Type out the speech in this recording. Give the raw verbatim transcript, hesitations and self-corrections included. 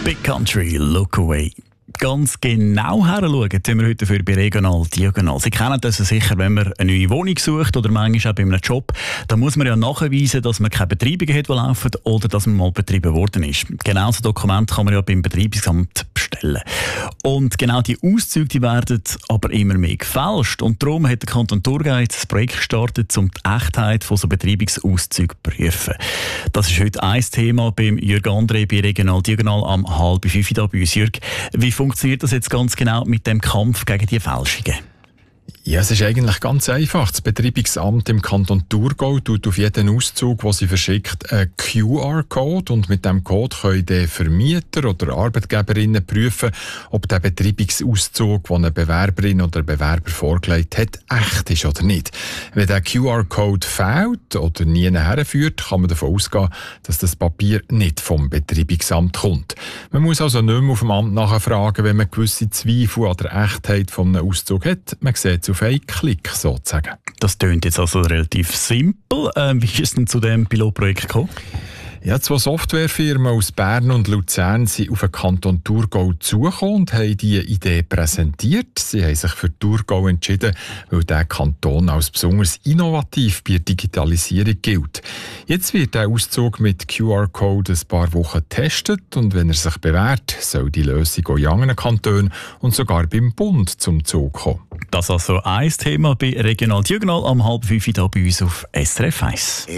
Big Country, Look Away. Ganz genau heranschauen tun wir heute für bei Regional Diagonal. Sie kennen das sicher, wenn man eine neue Wohnung sucht oder manchmal auch bei einem Job. Da muss man ja nachweisen, dass man keine Betreibungen hat, die laufen, oder dass man mal betrieben worden ist. Genau so Dokumente kann man ja beim Betreibungsamt bestellen. Und genau die Auszüge die werden aber immer mehr gefälscht. Und darum hat der Kanton Thurgau jetzt ein Projekt gestartet, um die Echtheit von so Betreibungsauszügen zu prüfen. Das ist heute ein Thema beim Jürg André bei Regional Diagonal am halb fünf da bei uns. Jürg, wie funktioniert das jetzt ganz genau mit dem Kampf gegen die Fälschungen? Ja, es ist eigentlich ganz einfach. Das Betreibungsamt im Kanton Thurgau tut auf jeden Auszug, den sie verschickt, einen Q R-Code. Und mit diesem Code können die Vermieter oder Arbeitgeberinnen prüfen, ob der Betreibungsauszug, den eine Bewerberin oder ein Bewerber vorgelegt hat, echt ist oder nicht. Wenn der Q R-Code fehlt oder nie herführt, kann man davon ausgehen, dass das Papier nicht vom Betreibungsamt kommt. Man muss also nicht mehr auf dem Amt nachfragen, wenn man gewisse Zweifel an der Echtheit von einem Auszug hat. Man sieht es auf einen Klick sozusagen. Das klingt jetzt also relativ simpel. Ähm, wie ist es denn zu diesem Pilotprojekt gekommen? Ja, zwei Softwarefirmen aus Bern und Luzern sind auf den Kanton Thurgau zugekommen und haben diese Idee präsentiert. Sie haben sich für Thurgau entschieden, weil der Kanton als besonders innovativ bei der Digitalisierung gilt. Jetzt wird der Auszug mit Q R-Code ein paar Wochen getestet und wenn er sich bewährt, soll die Lösung auch in anderen Kantonen und sogar beim Bund zum Zug kommen. Das ist also ein Thema bei Regional Diagonal am halb fünf da bei uns auf S R F eins.